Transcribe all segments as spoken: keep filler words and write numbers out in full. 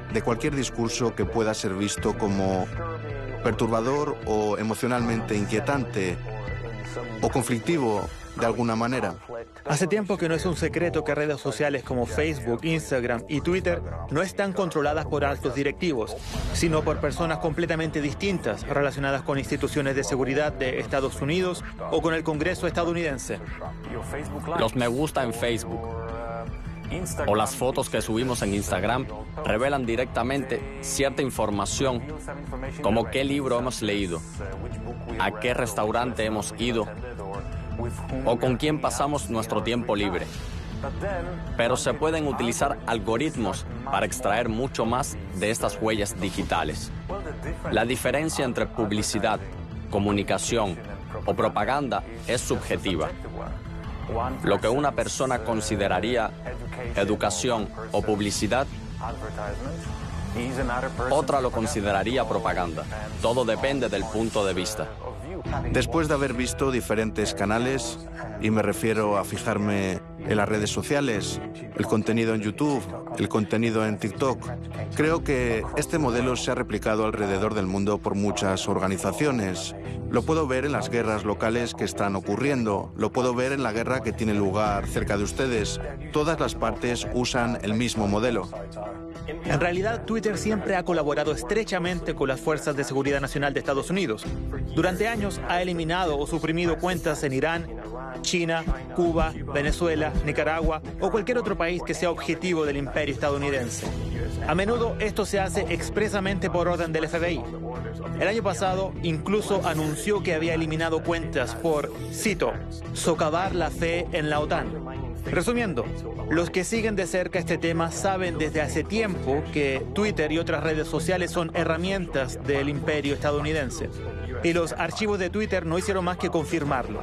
de cualquier discurso que pueda ser visto como perturbador o emocionalmente inquietante o conflictivo de alguna manera. Hace tiempo que no es un secreto que redes sociales como Facebook, Instagram y Twitter no están controladas por altos directivos, sino por personas completamente distintas relacionadas con instituciones de seguridad de Estados Unidos o con el Congreso estadounidense. Los me gusta en Facebook o las fotos que subimos en Instagram revelan directamente cierta información, como qué libro hemos leído, a qué restaurante hemos ido o con quién pasamos nuestro tiempo libre. Pero se pueden utilizar algoritmos para extraer mucho más de estas huellas digitales. La diferencia entre publicidad, comunicación o propaganda es subjetiva. Lo que una persona consideraría educación o publicidad, otra lo consideraría propaganda. Todo depende del punto de vista. Después de haber visto diferentes canales, y me refiero a fijarme en las redes sociales, el contenido en YouTube, el contenido en TikTok, creo que este modelo se ha replicado alrededor del mundo por muchas organizaciones. Lo puedo ver en las guerras locales que están ocurriendo, lo puedo ver en la guerra que tiene lugar cerca de ustedes. Todas las partes usan el mismo modelo. En realidad, Twitter siempre ha colaborado estrechamente con las Fuerzas de Seguridad Nacional de Estados Unidos. Durante años ha eliminado o suprimido cuentas en Irán, China, Cuba, Venezuela, Nicaragua o cualquier otro país que sea objetivo del imperio estadounidense. A menudo esto se hace expresamente por orden del F B I. El año pasado incluso anunció que había eliminado cuentas por, cito, socavar la fe en la OTAN. Resumiendo, los que siguen de cerca este tema saben desde hace tiempo que Twitter y otras redes sociales son herramientas del imperio estadounidense. Y los archivos de Twitter no hicieron más que confirmarlo.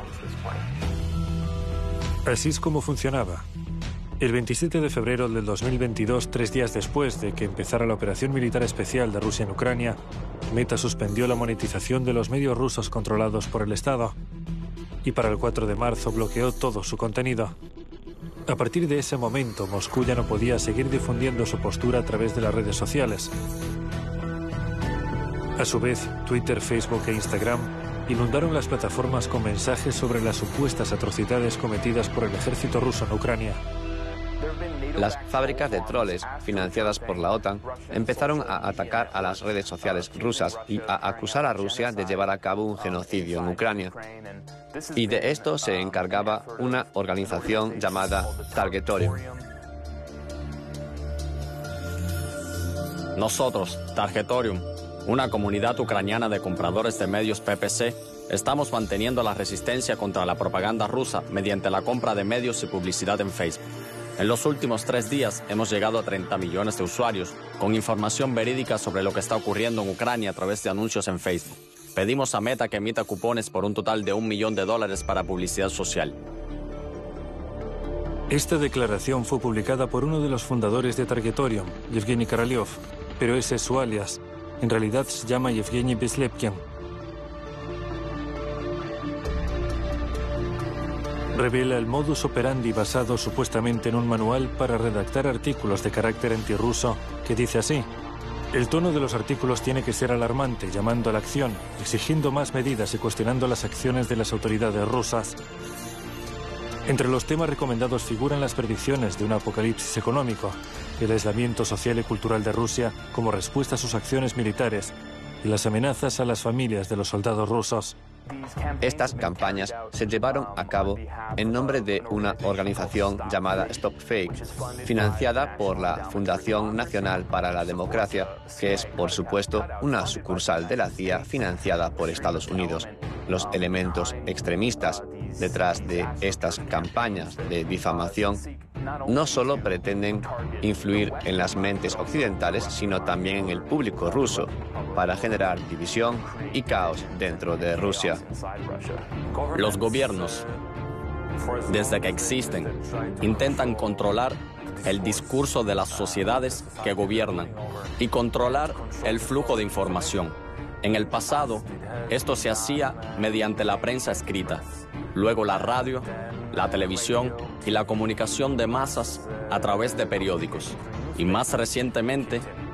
Así es como funcionaba. El veintisiete de febrero del dos mil veintidós, tres días después de que empezara la operación militar especial de Rusia en Ucrania, Meta suspendió la monetización de los medios rusos controlados por el Estado y para el cuatro de marzo bloqueó todo su contenido. A partir de ese momento, Moscú ya no podía seguir difundiendo su postura a través de las redes sociales. A su vez, Twitter, Facebook e Instagram inundaron las plataformas con mensajes sobre las supuestas atrocidades cometidas por el ejército ruso en Ucrania. Las fábricas de troles, financiadas por la OTAN, empezaron a atacar a las redes sociales rusas y a acusar a Rusia de llevar a cabo un genocidio en Ucrania. Y de esto se encargaba una organización llamada Targetorium. Nosotros, Targetorium, una comunidad ucraniana de compradores de medios P P C, estamos manteniendo la resistencia contra la propaganda rusa mediante la compra de medios y publicidad en Facebook. En los últimos tres días hemos llegado a treinta millones de usuarios con información verídica sobre lo que está ocurriendo en Ucrania a través de anuncios en Facebook. Pedimos a Meta que emita cupones por un total de un millón de dólares para publicidad social. Esta declaración fue publicada por uno de los fundadores de Targetorium, Yevgeny Korolev, pero ese es su alias. En realidad se llama Yevgeny Beslepkin. Revela el modus operandi basado supuestamente en un manual para redactar artículos de carácter antirruso que dice así: el tono de los artículos tiene que ser alarmante, llamando a la acción, exigiendo más medidas y cuestionando las acciones de las autoridades rusas. Entre los temas recomendados figuran las predicciones de un apocalipsis económico, el aislamiento social y cultural de Rusia como respuesta a sus acciones militares y las amenazas a las familias de los soldados rusos. Estas campañas se llevaron a cabo en nombre de una organización llamada Stop Fake, financiada por la Fundación Nacional para la Democracia, que es, por supuesto, una sucursal de la C I A financiada por Estados Unidos. Los elementos extremistas detrás de estas campañas de difamación no solo pretenden influir en las mentes occidentales, sino también en el público ruso, para generar división y caos dentro de Rusia. Los gobiernos, desde que existen, intentan controlar el discurso de las sociedades que gobiernan y controlar el flujo de información. En el pasado, esto se hacía mediante la prensa escrita, luego la radio, la televisión y la comunicación de masas a través de periódicos, y más recientemente